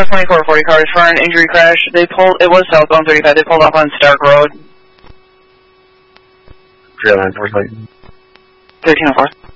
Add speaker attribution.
Speaker 1: Metro 2440 cars for an injury crash. They pulled, it was southbound 35, they pulled off on Stark Road.
Speaker 2: 309 4 Titan.
Speaker 1: 1304.